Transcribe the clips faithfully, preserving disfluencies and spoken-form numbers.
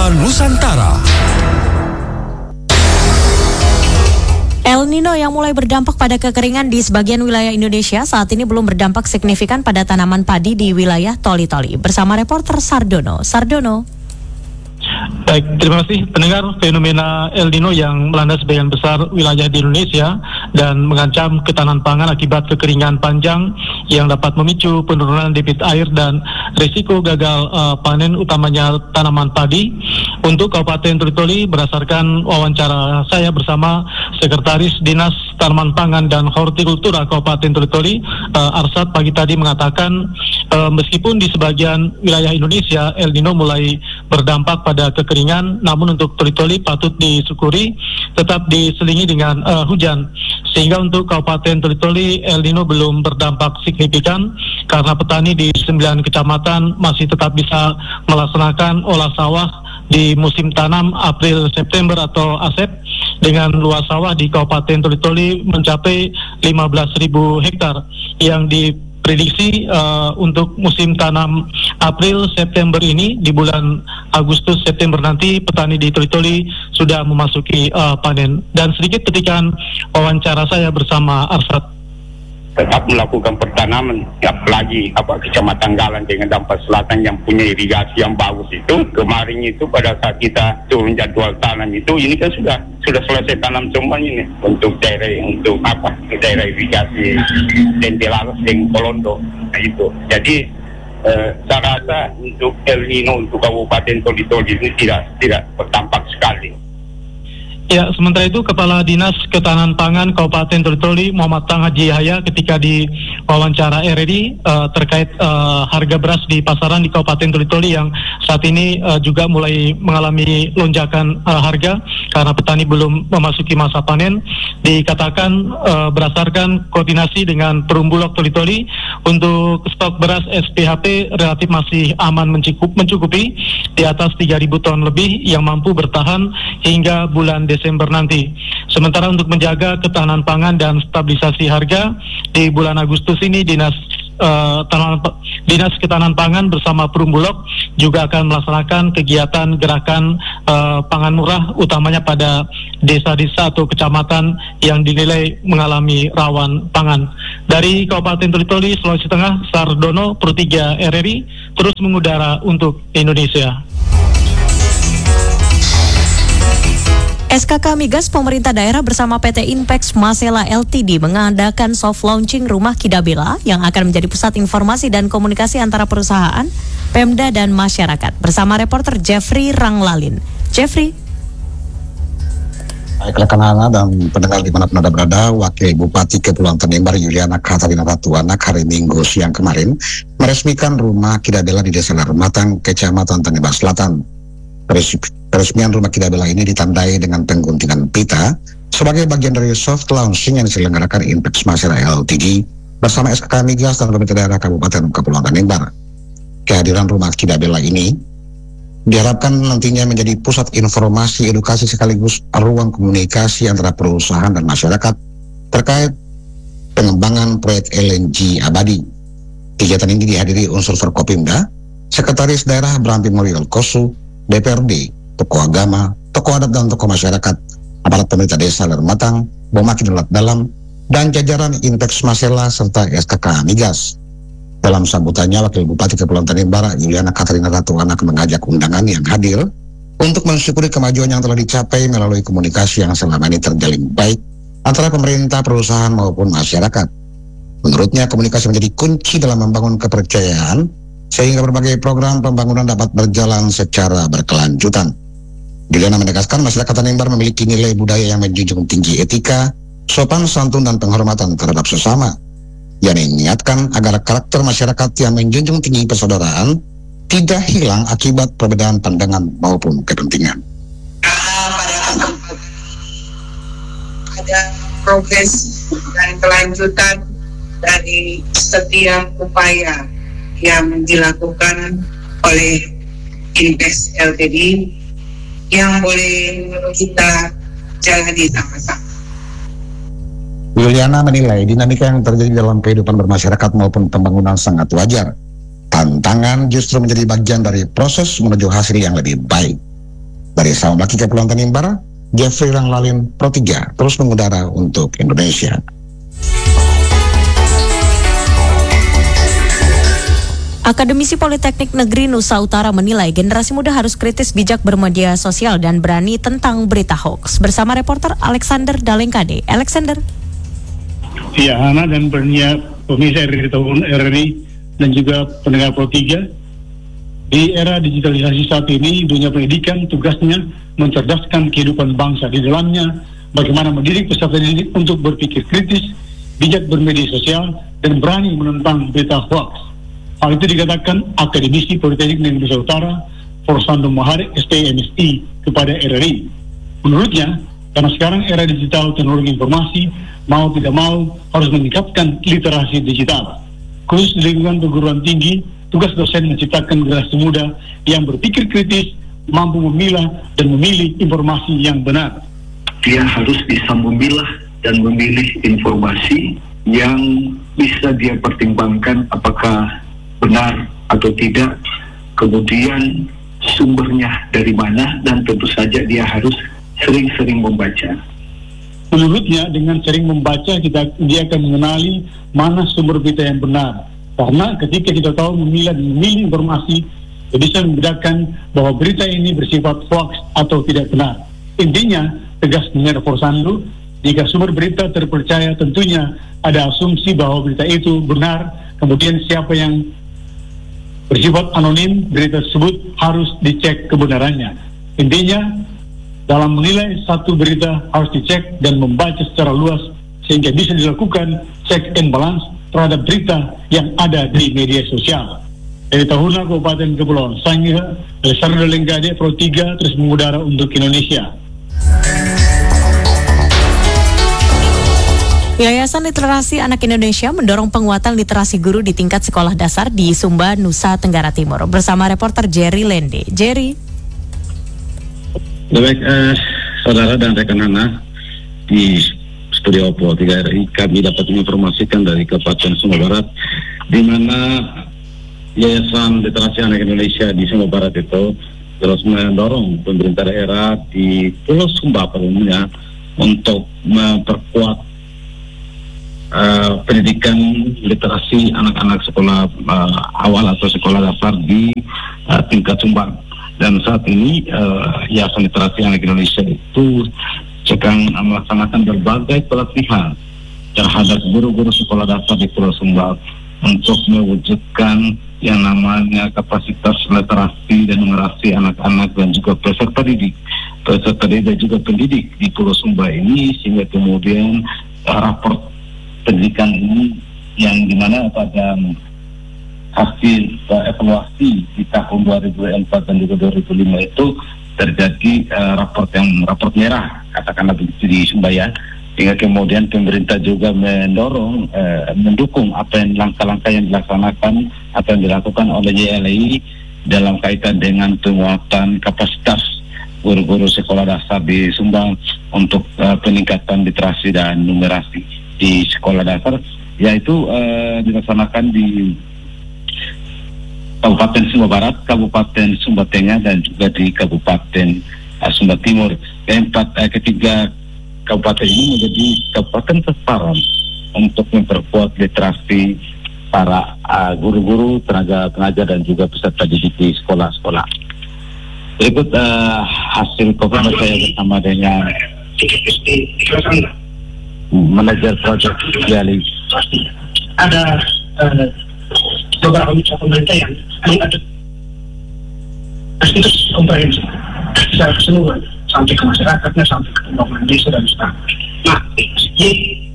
Warta Nusantara. El Nino yang mulai berdampak pada kekeringan di sebagian wilayah Indonesia saat ini belum berdampak signifikan pada tanaman padi di wilayah Toli-Toli. Bersama reporter Sardono. Sardono. Baik, terima kasih pendengar. Fenomena El Nino yang melanda sebagian besar wilayah di Indonesia dan mengancam ketahanan pangan akibat kekeringan panjang yang dapat memicu penurunan debit air dan risiko gagal uh, panen utamanya tanaman padi. Untuk Kabupaten Toli-Toli, berdasarkan wawancara saya bersama Sekretaris Dinas Tanaman Pangan dan Hortikultura Kabupaten Toli-Toli, uh, Arsat pagi tadi mengatakan uh, meskipun di sebagian wilayah Indonesia El Nino mulai berdampak pada kekeringan, namun untuk Toli-Toli patut disyukuri tetap diselingi dengan uh, hujan, sehingga untuk Kabupaten Toli-Toli El Nino belum berdampak signifikan karena petani di sembilan kecamatan masih tetap bisa melaksanakan olah sawah di musim tanam April September atau ASEP, dengan luas sawah di Kabupaten Toli-Toli mencapai lima belas ribu hektar yang diprediksi uh, untuk musim tanam April September ini. Di bulan Agustus September nanti petani di Toli-Toli sudah memasuki uh, panen. Dan sedikit petikan wawancara saya bersama Arsat. Tetap melakukan pertanaman, apalagi apa Kecamatan Galang dengan Dampak Selatan yang punya irigasi yang bagus itu. Kemarin itu pada saat kita turun jadwal tanam itu, ini kan sudah sudah selesai tanam semua ini untuk daerah untuk apa daerah irigasi Dendelalas dan Kolondo. Nah itu. Jadi eh, saya rasa untuk El Nino untuk Kabupaten Toli-Toli ini tidak tidak berdampak sekali. Ya, sementara itu Kepala Dinas Ketahanan Pangan Kabupaten Toli-Toli Muhammad Tang Haji Yahya ketika di wawancara R R I uh, terkait uh, harga beras di pasaran di Kabupaten Toli-Toli yang saat ini uh, juga mulai mengalami lonjakan uh, harga karena petani belum memasuki masa panen, dikatakan uh, berdasarkan koordinasi dengan Perumbulok Toli-Toli untuk stok beras S P H P relatif masih aman mencukup, mencukupi di atas tiga ribu ton lebih yang mampu bertahan hingga bulan Desember nanti. Sementara untuk menjaga ketahanan pangan dan stabilisasi harga di bulan Agustus ini, Dinas uh, Tanaman, Dinas Ketahanan Pangan bersama Perumbulok juga akan melaksanakan kegiatan gerakan uh, pangan murah utamanya pada desa-desa atau kecamatan yang dinilai mengalami rawan pangan. Dari Kabupaten Toli-Toli, Sulawesi Tengah, Sardono, Pro tiga R R I terus mengudara untuk Indonesia. S K K Migas pemerintah daerah bersama P T Inpex Masela L T D mengadakan soft launching Rumah Kidabela yang akan menjadi pusat informasi dan komunikasi antara perusahaan, Pemda dan masyarakat. Bersama reporter Jeffrey Ranglalin. Jeffrey. Baik rekan Hana dan pendengar dimanapun Anda berada, Wakil Bupati Kepulauan Tanimbar Yuliana Katarina Ratuanak hari Minggu siang kemarin meresmikan Rumah Kidabela di Desa Larmatang, Kecamatan Tanimbar Selatan. Peresmian Rumah Kidabela ini ditandai dengan pengguntingan pita sebagai bagian dari soft launching yang diselenggarakan Inpex Masela L T D bersama S K K Migas dan pemerintah daerah Kabupaten Kepulauan Tanimbar. Kehadiran Rumah Kidabela ini diharapkan nantinya menjadi pusat informasi, edukasi sekaligus ruang komunikasi antara perusahaan dan masyarakat terkait pengembangan proyek L N G abadi. Kegiatan ini dihadiri unsur Forkopimda, Sekretaris Daerah Brampi Muriel Kosu, D P R D, tokoh agama, tokoh adat dan tokoh masyarakat, aparat pemerintah desa Larmatang, Bomaki Delat Dalam, dan jajaran Inpex Masela serta S K K Migas. Dalam sambutannya, Wakil Bupati Kepulauan Tanimbar Yuliana Katarina Ratuanak mengajak undangan yang hadir untuk mensyukuri kemajuan yang telah dicapai melalui komunikasi yang selama ini terjalin baik antara pemerintah, perusahaan maupun masyarakat. Menurutnya, komunikasi menjadi kunci dalam membangun kepercayaan sehingga berbagai program pembangunan dapat berjalan secara berkelanjutan. Juliana menegaskan masyarakat Tanimbar memiliki nilai budaya yang menjunjung tinggi etika, sopan santun dan penghormatan terhadap sesama. Yang mengingatkan agar karakter masyarakat yang menjunjung tinggi persaudaraan tidak hilang akibat perbedaan pandangan maupun kepentingan. Ada progres dan kelanjutan dari setiap upaya yang dilakukan oleh Inpex L T D yang boleh kita jalani sama-sama. Yuliana menilai dinamika yang terjadi dalam kehidupan bermasyarakat maupun pembangunan sangat wajar. Tantangan justru menjadi bagian dari proses menuju hasil yang lebih baik. Dari Sabang ke Kepulauan Tanimbar, Jeffrey Ranglalin, Pro tiga, terus mengudara untuk Indonesia. Akademisi Politeknik Negeri Nusa Utara menilai generasi muda harus kritis bijak bermedia sosial dan berani tentang berita hoax. Bersama reporter Alexander Dalengkade. Alexander. Ya, Hana dan Bernia, pemirsa R R I tahun R R I dan juga pendengar Pro tiga. Di era digitalisasi saat ini, dunia pendidikan tugasnya mencerdaskan kehidupan bangsa. Di dalamnya, bagaimana mendidik peserta didik untuk berpikir kritis, bijak bermedia sosial, dan berani menentang berita hoax. Hal itu dikatakan Akademisi Politeknik Negeri Nusa Utara, Forsando Mahari, S P M S I, kepada R R I. Menurutnya, karena sekarang era digital teknologi informasi, mau tidak mau harus meningkatkan literasi digital. Khusus di lingkungan perguruan tinggi, tugas dosen menciptakan generasi muda yang berpikir kritis, mampu memilah dan memilih informasi yang benar. Dia harus bisa memilah dan memilih informasi yang bisa dia pertimbangkan apakah benar atau tidak, kemudian sumbernya dari mana, dan tentu saja dia harus sering-sering membaca. Menurutnya, dengan sering membaca kita dia akan mengenali mana sumber berita yang benar. Karena ketika kita tahu memilah dan memilih informasi, kita bisa membedakan bahwa berita ini bersifat hoax atau tidak benar. Intinya, tegas dengan Forsando, jika sumber berita terpercaya tentunya ada asumsi bahwa berita itu benar, kemudian siapa yang bersifat anonim, berita tersebut harus dicek kebenarannya. Intinya, dalam menilai satu berita harus dicek dan membaca secara luas sehingga bisa dilakukan check and balance terhadap berita yang ada di media sosial. Dari Tahuna Kabupaten Kepulauan Sangihe, Alexander Dalengkade, Pro tiga, terus mengudara untuk Indonesia. Yayasan Literasi Anak Indonesia mendorong penguatan literasi guru di tingkat sekolah dasar di Sumba, Nusa Tenggara Timur. Bersama reporter Jerry Lende. Jerry. Baik, eh, saudara dan rekan Hana, di studio Pro tiga R I kami dapat menginformasikan dari Kabupaten Sumba Barat, di mana Yayasan Literasi Anak Indonesia di Sumba Barat itu terus mendorong pemerintah daerah di Pulau Sumba pada umumnya untuk memperkuat Uh, pendidikan literasi anak-anak sekolah uh, awal atau sekolah dasar di uh, tingkat Sumba. Dan saat ini uh, Yayasan Literasi Anak Indonesia itu sedang melaksanakan berbagai pelatihan terhadap guru-guru sekolah dasar di Pulau Sumba untuk mewujudkan yang namanya kapasitas literasi dan numerasi anak-anak dan juga peserta didik, peserta didik dan juga pendidik di Pulau Sumba ini, sehingga kemudian uh, raport pendidikan ini yang dimana pada hasil uh, evaluasi di tahun dua ribu empat dan juga dua ribu lima itu terjadi uh, raport yang raport merah, katakanlah begitu di Sumba ya, hingga kemudian pemerintah juga mendorong uh, mendukung apa yang langkah-langkah yang dilaksanakan atau yang dilakukan oleh Y L I dalam kaitan dengan penguatan kapasitas guru-guru sekolah dasar di Sumba untuk uh, peningkatan literasi dan numerasi di sekolah dasar, yaitu uh, dilaksanakan di Kabupaten Sumba Barat, Kabupaten Sumba Tengah, dan juga di Kabupaten uh, Sumba Timur. Keempat, uh, ketiga kabupaten ini menjadi kabupaten sasaran untuk memperkuat literasi para uh, guru-guru, tenaga pengajar, dan juga peserta didik di sekolah-sekolah. Berikut uh, hasil konferensi saya bersama dengan manajer proyek Yali. Ada uh, beberapa mitra pemerintah yang ada itu komprehensif secara keseluruhan sampai ke masyarakatnya, sampai ke pembangunan desa dan sebagainya. Nah, jadi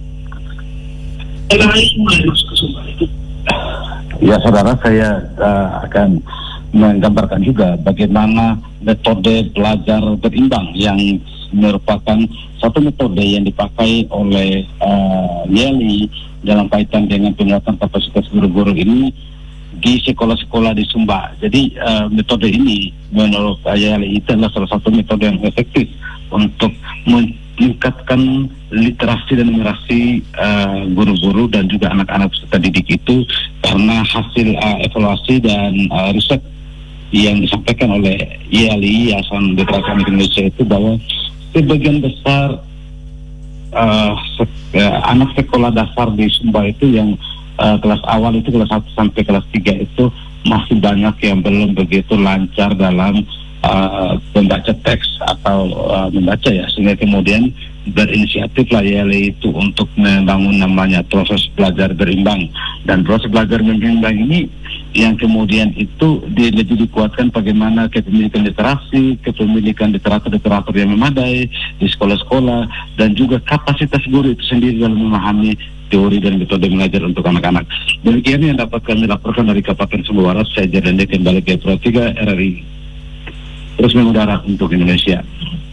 mulai mulai masuk ke Sumba itu. Ya, saudara, saya uh, akan menggambarkan juga bagaimana metode belajar berimbang yang merupakan satu metode yang dipakai oleh uh, Y L I dalam kaitan dengan penguatan kapasitas guru-guru ini di sekolah-sekolah di Sumba. Jadi uh, metode ini menurut Y L I itu adalah salah satu metode yang efektif untuk meningkatkan literasi dan numerasi uh, guru-guru dan juga anak-anak peserta didik itu, karena hasil uh, evaluasi dan uh, riset yang disampaikan oleh Y L I Yayasan Literasi Anak Indonesia itu bahwa sebagian besar uh, se- uh, anak sekolah dasar di Sumba itu yang uh, kelas awal itu kelas satu sampai kelas tiga itu masih banyak yang belum begitu lancar dalam uh, membaca teks atau uh, membaca ya, sehingga kemudian berinisiatif lah Y L I itu untuk membangun namanya proses belajar berimbang. Dan proses belajar berimbang ini yang kemudian itu di, lebih dikuatkan bagaimana kepemilikan literasi, kepemilikan literatur-literatur yang memadai di sekolah-sekolah, dan juga kapasitas guru itu sendiri dalam memahami teori dan metode mengajar untuk anak-anak. Demikian yang dapat kami laporkan dari Kabupaten Sumba Barat. Saya Jadende kembali ke Pro tiga R R I terus mengudara untuk Indonesia.